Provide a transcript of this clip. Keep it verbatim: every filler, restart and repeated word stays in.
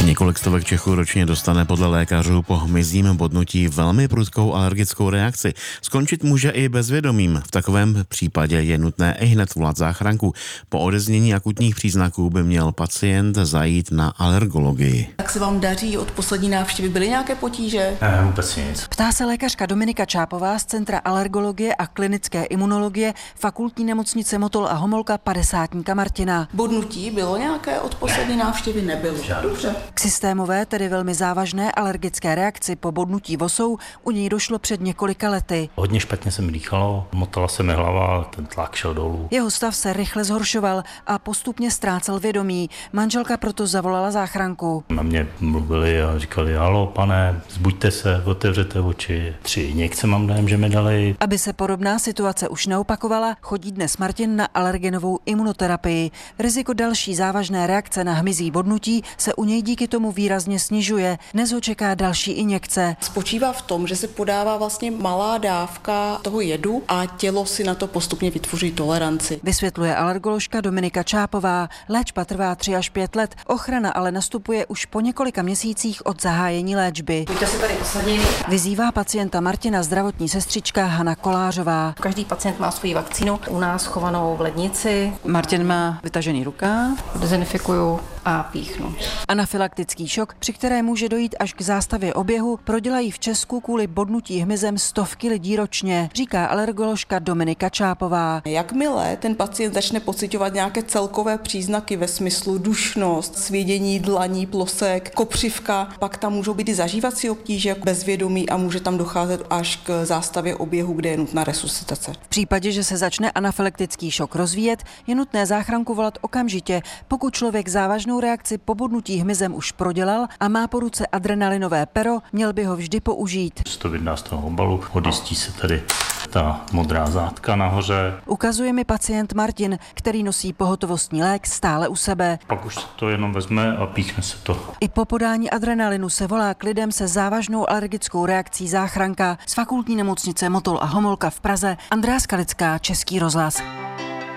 Několik stovek Čechů ročně dostane podle lékařů po hmyzím bodnutí velmi prudkou alergickou reakci. Skončit může i bezvědomím. V takovém případě je nutné ihned volat záchranku. Po odeznění akutních příznaků by měl pacient zajít na alergologii. Jak se vám daří? Od poslední návštěvy byly nějaké potíže? Ne, vůbec nic. Ptá se lékařka Dominika Čápová z Centra alergologie a klinické imunologie Fakultní nemocnice Motol a Homolka padesátníka Martina. Bodnutí bylo nějaké od poslední návštěvy? Nebylo. Dobře. K systémové, tedy velmi závažné alergické reakci po bodnutí vosou u něj došlo před několika lety. Hodně špatně se mi dýchalo, motala se mi hlava, ten tlak šel dolů. Jeho stav se rychle zhoršoval a postupně ztrácel vědomí. Manželka proto zavolala záchranku. Na mě mluvili a říkali, halo pane, zbuďte se, otevřete oči. Tři injekce mám dojem, že mi dali. Aby se podobná situace už neopakovala, chodí dnes Martin na alergenovou imunoterapii. Riziko další závažné reakce na hmyzí bodnutí se u něj díky tomu výrazně snižuje. Dnes ho čeká další injekce. Spočívá v tom, že se podává vlastně malá dávka toho jedu a tělo si na to postupně vytvoří toleranci. Vysvětluje alergoložka Dominika Čápová. Léčba trvá tři až pět let, ochrana ale nastupuje už po několika měsících od zahájení léčby. Pojďte si tady usadit. Vyzývá pacienta Martina zdravotní sestřička Hana Kolářová. Každý pacient má svoji vakcínu, u nás chovanou v lednici. Martin má vytažený rukáv. Dezinfikuju a píchnu. Anafylaktický šok, při které může dojít až k zástavě oběhu, prodělají v Česku kvůli bodnutí hmyzem stovky lidí ročně, říká alergoložka Dominika Čápová. Jakmile ten pacient začne pociťovat nějaké celkové příznaky ve smyslu dušnost, svědění dlaní, plosek, kopřivka, pak tam můžou být i zažívací obtíže, bezvědomí a může tam docházet až k zástavě oběhu, kde je nutná resuscitace. V případě, že se začne anafylaktický šok rozvíjet, je nutné záchranku volat okamžitě, pokud člověk závažnou reakci po bodnutí hmyzem už prodělal a má po ruce adrenalinové pero, měl by ho vždy použít. Se to vydá z toho obalu, odjistí se tady ta modrá zátka nahoře. Ukazuje mi pacient Martin, který nosí pohotovostní lék stále u sebe. Pak už se to jenom vezme a píchne se to. I po podání adrenalinu se volá k lidem se závažnou alergickou reakcí záchranka z Fakultní nemocnice Motol a Homolka v Praze. Andrea Skalická, Český rozhlas.